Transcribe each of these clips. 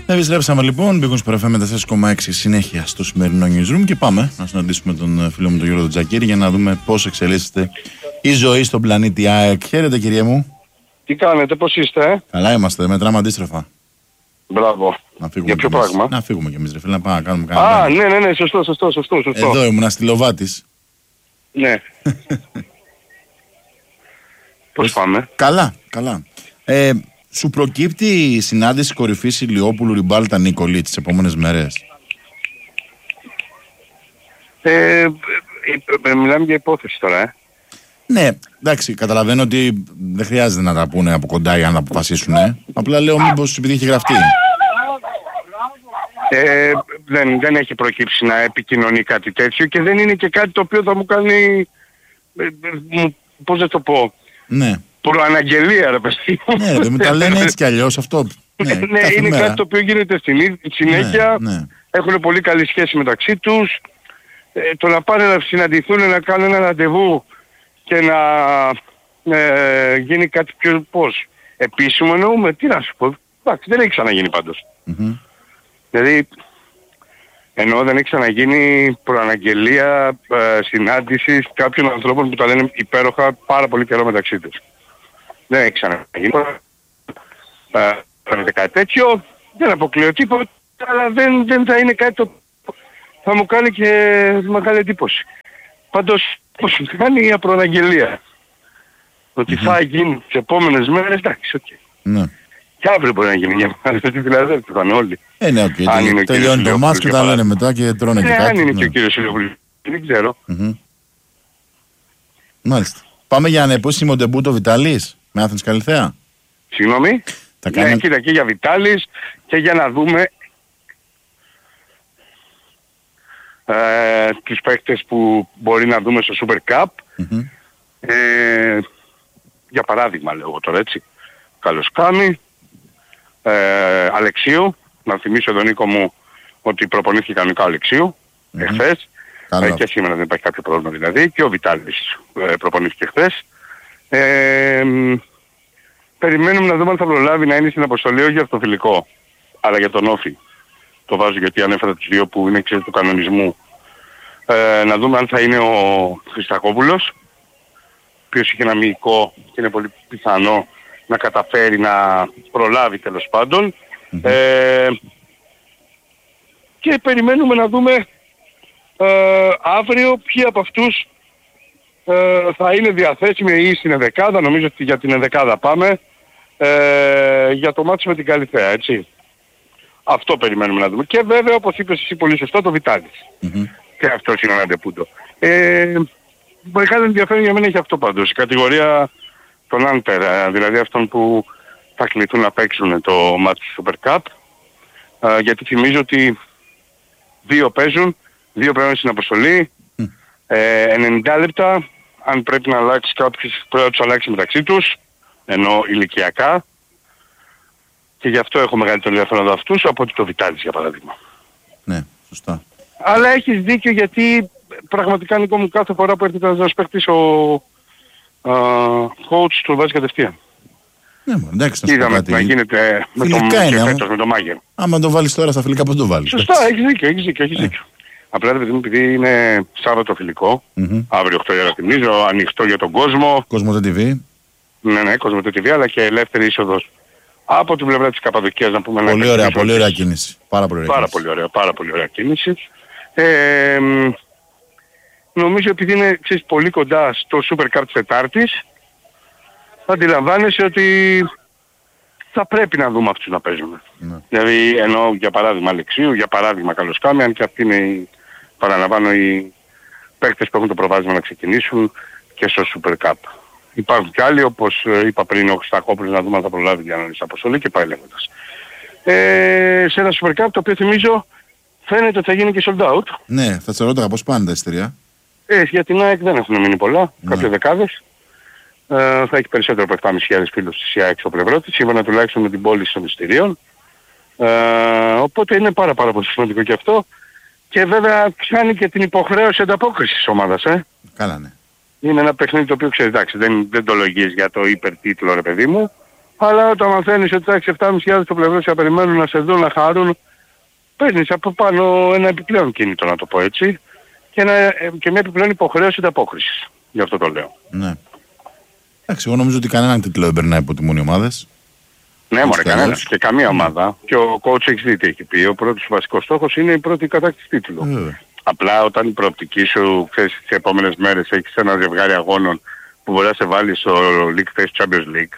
Επιστρέψαμε λοιπόν, Big Wins FM 4,6 συνέχεια στο σημερινό newsroom και πάμε να συναντήσουμε τον φίλο μου τον Γιώργο Τζακίρη για να δούμε πώς εξελίσσεται η ζωή στον πλανήτη ΑΕΚ. Χαίρετε κύριε μου. Τι κάνετε, πώς είστε? Καλά είμαστε, μετράμε αντίστροφα. Μπράβο. Για ποιο πράγμα? Να φύγουμε κι εμείς ρε φίλε, να πάμε να κάνουμε κάτι. Ναι, σωστό. Εδώ ήμουν αστυλοβάτης. Ναι. Πώς πάμε? Καλά. Σου προκύπτει η συνάντηση κορυφής Ηλιόπουλου Ριμπάλτα Νικολή τις επόμενες μέρες? Μιλάμε για υπόθεση τώρα, Ναι, εντάξει, καταλαβαίνω ότι δεν χρειάζεται να τα πούνε από κοντά για να τα αποφασίσουν. Απλά λέω μήπως επειδή έχει γραφτεί. Δεν έχει προκύψει να επικοινωνεί κάτι τέτοιο και δεν είναι και κάτι το οποίο θα μου κάνει, πώς να το πω, ναι. Προαναγγελία ρε παιδί. Ναι, δεν μου τα λένε έτσι κι αλλιώς αυτό. Ναι, είναι μέρα. Κάτι το οποίο γίνεται στην συνέχεια. Ναι. Έχουν πολύ καλή σχέση μεταξύ τους. Το να πάνε να συναντηθούν, να κάνουν ένα ραντεβού και να γίνει κάτι πιο επίσημο εννοούμε, τι να σου πω. Εντάξει, δεν έχει ξαναγίνει πάντως. Δηλαδή, ενώ δεν έχει ξαναγίνει προαναγγελία συνάντησης κάποιων ανθρώπων που τα λένε υπέροχα πάρα πολύ καιρό μεταξύ τους. Δεν έχει ξαναγίνει. Φαίνεται κάτι τέτοιο, δεν αποκλείω τίποτα, αλλά δεν θα είναι κάτι το θα μου κάνει και μεγάλη εντύπωση. Πάντως, πώς μου κάνει η προαναγγελία. Ότι θα γίνει τις επόμενες μέρες, εντάξει, οκ. Ναι. Και αύριο μπορεί να γίνει μια μέρα, δηλαδή θα πάνε όλοι. Ναι, οκ. Τελειώνει το μάτς και τα λένε μετά και τρώνε και κάτι. Αν είναι και ο κύριος Ηλιόπουλος, δεν ξέρω. Μάλιστα. Πάμε για ανεπίσημο ντεμπούτο Βιτάλης με Άθενς Καλιθέα. Συγγνώμη. Ναι, κοίτα και για Βιτάλης και για να δούμε τους παίκτες που μπορεί να δούμε στο Super Cup. Για παράδειγμα λέω τώρα έτσι. Καλοσκάμι, Αλεξίου. Να θυμίσω τον Νίκο μου ότι προπονήθηκε κανονικά ο Αλεξίου εχθές. Και σήμερα δεν υπάρχει κάποιο πρόβλημα δηλαδή. Και ο Βιτάλης προπονήθηκε χθες. Περιμένουμε να δούμε αν θα προλάβει να είναι στην αποστολή, όχι για το φιλικό, αλλά για τον Όφη. Το βάζω γιατί ανέφερα τους δύο που είναι εξής του κανονισμού. Να δούμε αν θα είναι ο Χριστακόπουλος, ο οποίος είχε ένα μυϊκό και είναι πολύ πιθανό να καταφέρει να προλάβει τέλος πάντων. Και περιμένουμε να δούμε αύριο ποιοι από αυτούς θα είναι διαθέσιμοι ή στην ενδεκάδα, νομίζω ότι για την ενδεκάδα πάμε, για το μάτι με την Καλιθέα, έτσι. Αυτό περιμένουμε να δούμε. Και βέβαια, όπως είπες εσύ πολύ σωστά, το Βιτάλης. Και αυτός είναι ένα ντεπούτο. Μεγάλο ενδιαφέρον για μένα έχει αυτό πάντως. Η κατηγορία των Άντερ, δηλαδή αυτών που θα κληθούν να παίξουν το μάτι του Super Cup. Γιατί θυμίζω ότι δύο παίζουν, δύο πρέπει να είναι στην αποστολή, 90 λεπτά. Αν πρέπει να αλλάξει κάποιος, πρέπει να τους αλλάξει μεταξύ τους, ενώ ηλικιακά. Και γι' αυτό έχω μεγαλύτερο ενδιαφέρον από αυτούς από ότι το Βιτάλης για παράδειγμα. Ναι, σωστά. Αλλά έχεις δίκιο γιατί πραγματικά Νίκο μου κάθε φορά που έρχεται να παίχτης ο coach του βάζει κατευθείαν. Ναι, εντάξει, να είδαμε να γίνεται με τον Μάγερ. Άμα το βάλεις τώρα στα φιλικά πώς το βάλεις. Σωστά, έχεις δίκιο. Απλά επειδή είναι Σάββατο φιλικό, αύριο 8 η ώρα θυμίζω, ανοιχτό για τον κόσμο. Κοσμοτέ TV. Ναι, Κοσμοτέ TV, αλλά και ελεύθερη είσοδος από την πλευρά της Καπαδοκίας να πούμε. Πολύ ωραία κίνηση. Πάρα πολύ ωραία κίνηση. Νομίζω επειδή είναι πολύ κοντά στο Super Cup της Τετάρτης, αντιλαμβάνεσαι ότι θα πρέπει να δούμε αυτούς να παίζουν. Δηλαδή ενώ για παράδειγμα Αλεξίου, για παράδειγμα Καλοσκάμι, αν και αυτοί είναι, παραλαμβάνω, οι παίκτες που έχουν το προβάδισμα να ξεκινήσουν και στο Super Cup. Υπάρχουν και άλλοι, όπως είπα πριν, ο Χριστακόπουλος, να δούμε αν θα προλάβει για να είναι αποστολή και πάει λέγοντας. Σε ένα Super Cup το οποίο θυμίζω φαίνεται ότι θα γίνει και sold out. Ναι, θα σε ρώταγα πώς πάνε τα εισιτήρια. Για την ΑΕΚ δεν έχουν μείνει πολλά, κάποιες δεκάδες. Θα έχει περισσότερο από 7.500 φίλους της ΑΕΚ στο πλευρό της, σύμφωνα τουλάχιστον με την πώληση των εισιτηρίων. Οπότε είναι πάρα πολύ σημαντικό και αυτό. Και βέβαια κάνει και την υποχρέωση ανταπόκρισης της ομάδας. Καλά, ναι. Είναι ένα παιχνίδι το οποίο ξέρεις, εντάξει, δεν το λογίζεις για το υπερτίτλο ρε παιδί μου, Αλλά όταν μαθαίνεις ότι θα έχεις 7.500 στο πλευρό και να περιμένουν να σε δουν, να χαρούν, παίρνεις από πάνω ένα επιπλέον κίνητο, να το πω έτσι, και μια επιπλέον υποχρέωση ανταπόκρισης. Γι' αυτό το λέω. Ναι. Εντάξει, εγώ νομίζω ότι κανέναν τίτλο δεν περνάει από τιμούν οι ομάδες. Ναι, μωρέ, κανένας και καμία ομάδα. Και ο coach έχει δει τι έχει πει. Ο πρώτος βασικός στόχος είναι η πρώτη κατάκτηση τίτλου. Απλά όταν η προοπτική σου, ξέρεις, τις επόμενες μέρες έχεις ένα ζευγάρι αγώνων που μπορεί να σε βάλει στο League Face Champions League,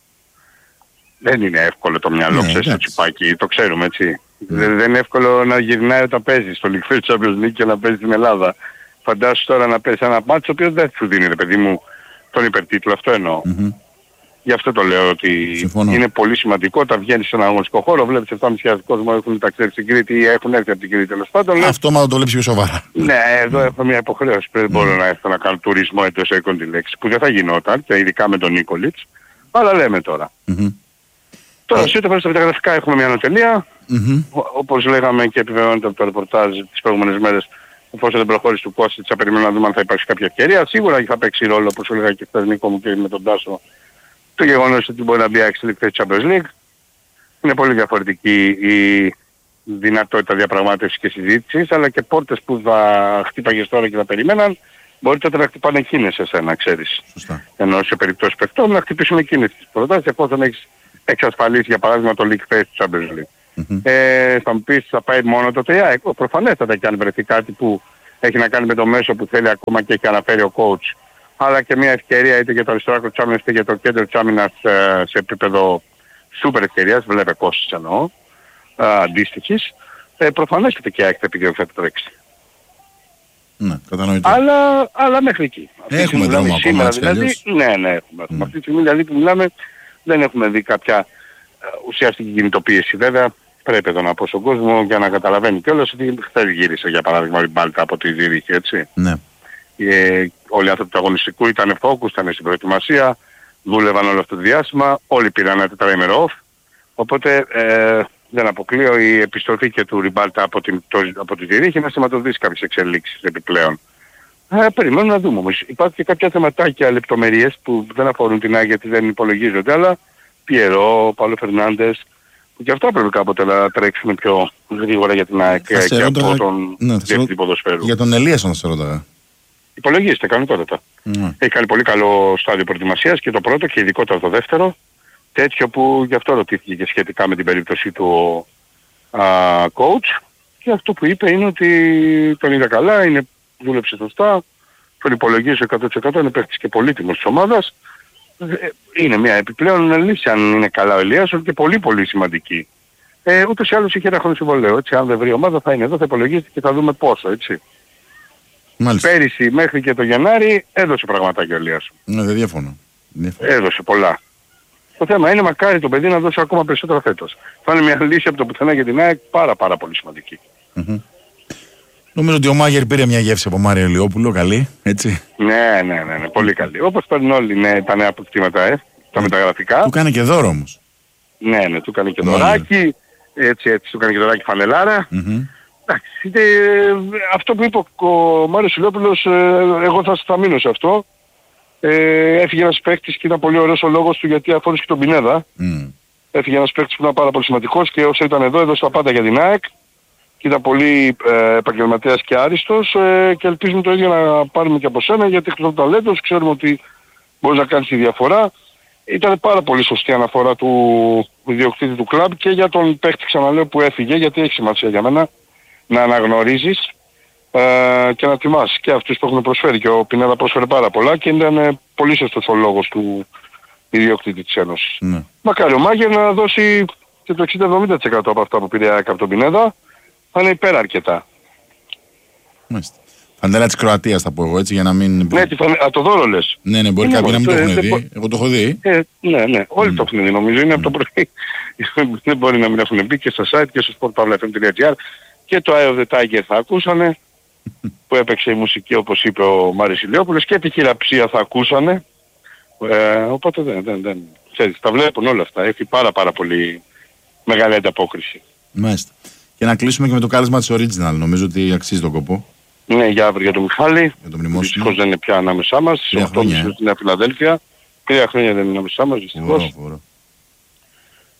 δεν είναι εύκολο το μυαλό, ξέρεις, το τσιπάκι, το ξέρουμε, έτσι. Δεν είναι εύκολο να γυρνάει όταν παίζεις στο League Face Champions League και να παίζεις στην Ελλάδα. Φαντάσου τώρα να παίζεις ένα μάτσο ο οποίος δεν σου δίνει, ρε παιδί μου, τον υπερτίτλο, αυτό εννοώ. Γι' αυτό το λέω ότι είναι πολύ σημαντικό όταν βγαίνεις σε έναν αγωνιστικό χώρο, βλέπεις 7.500 κόσμο έχουν ταξιδέψει στην Κρήτη ή έχουν έρθει από την Κρήτη τέλος πάντων. Αυτό μάλλον το βλέπεις πιο σοβαρά. Ναι, εδώ έχω μια υποχρέωση. Δεν μπορώ να έρθω να κάνω τουρισμό εντός έκον τη λέξη, που δεν θα γινόταν και ειδικά με τον Νίκολιτς. Αλλά λέμε τώρα. Τώρα σε ό,τι αφορά στα μεταγραφικά έχουμε μια ανατελεία. Όπως λέγαμε και επιβεβαιώνεται από το ρεπορτάζ τις προηγούμενες μέρες, εφόσον δεν προχώρησε του Κώστιτς, θα περιμένουμε να δούμε αν θα υπάρξει κάποια ευκαιρία. Σίγουρα θα παίξει ρόλο, όπως έλεγα και χθες Νίκο μου και με τον Τάσο, το γεγονός ότι μπορεί να μπει στη Champions League. Είναι πολύ διαφορετική η δυνατότητα διαπραγμάτευσης και συζήτησης, αλλά και πόρτες που θα χτύπαγες τώρα και θα περιμέναν, μπορεί τότε να χτυπάνε εκείνες σε εσένα, ξέρεις. Σωστά. Ενώ σε περιπτώσεις παιχτών να χτυπήσουν εκείνες τις προτάσεις, εφόσον έχεις εξασφαλίσει για παράδειγμα το League Face του Champions League. Θα μου πεις θα πάει μόνο το ΤΕΑ, προφανέστατα και αν βρεθεί κάτι που έχει να κάνει με το μέσο που θέλει ακόμα και έχει αναφέρει ο coach, αλλά και μια ευκαιρία είτε για το αριστερό άκρο της άμυνας είτε για το κέντρο της άμυνας σε επίπεδο σούπερ ευκαιρίας, βλέπε κόστος εννοώ, αντίστοιχης, προφανέστατα και έχει επιδιώξει να τρέξει. Ναι, κατανοητό. Αλλά μέχρι εκεί. Έχουμε δρόμο ακόμα, δηλαδή, ναι, έχουμε. Αυτή τη στιγμή δηλαδή που μιλάμε δεν έχουμε δει κάποια ουσιαστική κινητοποίηση. Βέβαια πρέπει εδώ να πω στον κόσμο για να καταλαβαίνει κιόλας ότι χθες γύρισε για παράδειγμα η Μπάλτα από τη Ζήριχη, έτσι. Ναι. Όλοι οι άνθρωποι του αγωνιστικού ήταν focus, ήταν στην προετοιμασία, δούλευαν όλο αυτό το διάστημα, όλοι πήραν ένα τετραήμερο off, οπότε δεν αποκλείω η επιστροφή και του Ριμπάλτα από τη Ζηρίχη να σηματοδοτήσει κάποιες εξελίξεις επιπλέον. Περιμένουμε να δούμε όμως. Υπάρχουν και κάποια θεματάκια λεπτομερίες που δεν αφορούν την ΑΕΚ γιατί δεν υπολογίζονται, αλλά Πιερό, Παύλο Φερνάντες, που και αυτά πρέπει κάποτε να τρέξουμε πιο γρήγορα για την ΑΕΚ και από τον διευθυντή ποδοσφαίρου. Για τον Ελίασον θα σε ρώταγα. Υπολογίζεται κανονικότατα. Έχει κάνει πολύ καλό στάδιο προετοιμασίας και το πρώτο και ειδικότερα το δεύτερο. Τέτοιο που γι' αυτό ρωτήθηκε και σχετικά με την περίπτωση του coach. Και αυτό που είπε είναι ότι τον είδα καλά, δούλεψε σωστά, τον υπολογίζει 100%, είναι παίκτης και πολύτιμος της ομάδας. Είναι μια επιπλέον λύση αν είναι καλά ο Ελίασον και πολύ πολύ σημαντική. Ούτως ή άλλως είχε ένα χρόνο συμβολέο, έτσι, αν δεν βρει ομάδα θα είναι εδώ, θα υπολογίζεται και θα δούμε πόσο, έτσι. Μάλιστα. Πέρυσι μέχρι και το Γενάρη έδωσε πραγματάκια ο Ελίασον. Ναι, δεν διαφωνώ. Έδωσε πολλά. Το θέμα είναι μακάρι το παιδί να δώσει ακόμα περισσότερα φέτος. Θα είναι μια λύση από το πουθενά για την ΑΕΚ πάρα πολύ σημαντική. Νομίζω ότι ο Μάγερ πήρε μια γεύση από Μάριο Ηλιόπουλο, καλή, έτσι. Ναι, πολύ καλή. Όπως παίρνουν όλοι τα νέα αποκτήματα, τα μεταγραφικά. Του κάνει και δώρο όμως. Ναι, του κάνει και δωράκι, έτσι, του κάνει και δωράκι φανελάρα. Εντάξει, αυτό που είπε ο Μάριος Ηλιόπουλος, εγώ θα μείνω σε αυτό. Έφυγε ένας παίκτης και ήταν πολύ ωραίος ο λόγος του γιατί αφορούσε και τον Πινέδα. Έφυγε ένας παίκτης που ήταν πάρα πολύ σημαντικός και όσο ήταν εδώ έδωσε τα πάντα για την ΑΕΚ. Και ήταν πολύ επαγγελματίας και άριστος και ελπίζουμε το ίδιο να πάρουμε και από σένα γιατί έχουμε το ταλέντο, ξέρουμε ότι μπορείς να κάνεις τη διαφορά. Ήταν πάρα πολύ σωστή αναφορά του ιδιοκτήτη του κλαμπ και για τον παίκτη ξαναλέω που έφυγε γιατί έχει σημασία για μένα να αναγνωρίζεις και να τιμάς και αυτούς που έχουν προσφέρει και ο Πινέδα πρόσφερε πάρα πολλά και ήταν πολύ σωστός ο λόγος του ιδιοκτήτη της Ένωσης. Μακάρι ο Μάγερ να δώσει και το 60-70% από αυτά που πήρε από τον Πινέδα. Θα είναι υπέρα αρκετά. Μάλιστα. Φανέλα της Κροατίας θα πω εγώ έτσι για να μην... Ναι, το δώρο λες. Ναι, μπορεί κάποιοι να μην το έχουν δει. Εγώ το έχω δει. Ναι. Όλοι το έχουν δει νομίζω. Είναι από το πρωί. Δεν μπορεί να μην έχουν μπει και στα site και στο sportpavlafm.gr και το Eye of the Tiger θα ακούσανε που έπαιξε η μουσική όπως είπε ο Μάριος Ηλιόπουλος και τη χειραψία θα ακούσανε. Οπότε δεν. Ξέρεις, τα βλέπουν όλα αυτά. Έχει πάρα πολύ μεγάλη ανταπόκριση. Μάλιστα. Και να κλείσουμε και με το κάλεσμα της Original. Νομίζω ότι αξίζει τον κόπο. Ναι, για αύριο για τον Μιχάλη. Για τον μνημόσυνο. Δυστυχώς δεν είναι πια ανάμεσά μας. 8 στη Νέα Φιλαδέλφια. 3 χρόνια δεν είναι ανάμεσά μας, δυστυχώς.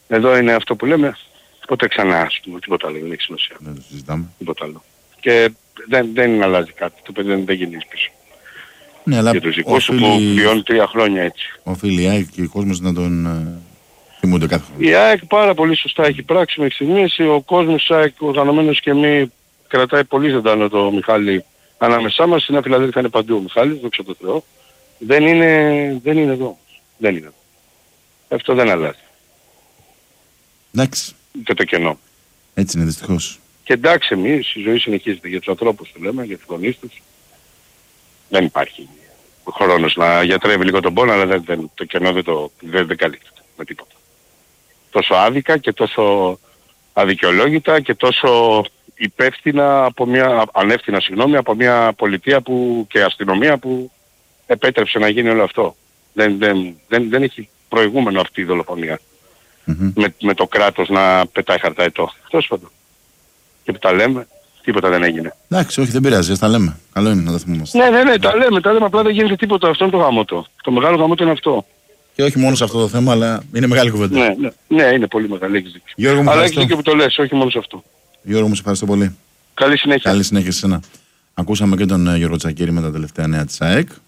Εδώ είναι αυτό που λέμε, ποτέ ξανά, ας πούμε, τίποτα άλλο, δεν έχει σημασία. Δεν το συζητάμε. Τίποτα άλλο. Και δεν αλλάζει κάτι, το παιδί δεν γίνει πίσω. Ναι, αλλά για τους δικούς σου που βιώνει 3 χρόνια έτσι. Οφείλει η ΑΕΚ και ο κόσμος να τον θυμούνται κάθε χρόνο. Η ΑΕΚ πάρα πολύ σωστά έχει πράξει μέχρι στιγμής. Ο κόσμος της ΑΕΚ, οργανωμένος και μη, κρατάει πολύ ζωντανό το Μιχάλη ανάμεσά μας. Στην Φιλαδέλφια είναι παντού ο Μιχάλης, δόξα τω Θεώ. Δεν είναι εδώ. Δεν είναι εδώ. Αυτό δεν αλλάζει. Εντάξει. Και το κενό. Έτσι είναι δυστυχώς. Και εντάξει, εμείς η ζωή συνεχίζεται για τους ανθρώπους του λέμε, για τους γονείς τους. Δεν υπάρχει χρόνος να γιατρεύει λίγο τον πόνο, αλλά το κενό δεν καλύπτεται με τίποτα. Τόσο άδικα και τόσο αδικαιολόγητα και τόσο υπεύθυνα ανεύθυνα από μια πολιτεία και αστυνομία που επέτρεψε να γίνει όλο αυτό. Δεν έχει προηγούμενο αυτή η δολοφονία. Με το κράτος να πετάει χαρταετό. Τόσο πάντων. Και που τα λέμε, τίποτα δεν έγινε. Εντάξει, όχι, δεν πειράζει, τα λέμε. Καλό είναι να τα θυμόμαστε. Ναι, τα λέμε, απλά δεν γίνεται τίποτα. Αυτό είναι το γαμώτο. Το μεγάλο γαμώτο είναι αυτό. Και όχι μόνο σε αυτό το θέμα, αλλά είναι μεγάλη κουβέντα. Ναι, είναι πολύ μεγάλη, έχεις δίκιο. Γιώργο, μου αλλά έχεις δίκιο που το λες, όχι μόνο σε αυτό. Γιώργο, μου σε ευχαριστώ πολύ. Καλή συνέχεια. Καλή συνέχεια σε εσένα. Ακούσαμε και τον Γιώργο Τζακίρη με τα τελευταία νέα της ΑΕΚ.